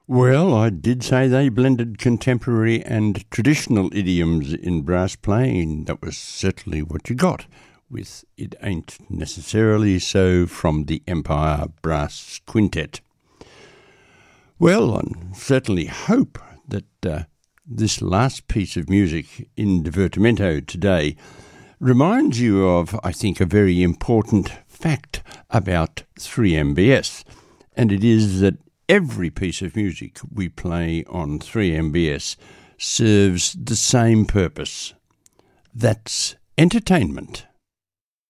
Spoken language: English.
Well, I did say they blended contemporary and traditional idioms in brass playing. That was certainly what you got with It Ain't Necessarily So from the Empire Brass Quintet. Well, I certainly hope that this last piece of music in Divertimento today reminds you of, I think, a very important fact about 3MBS, and it is that every piece of music we play on 3MBS serves the same purpose. That's entertainment.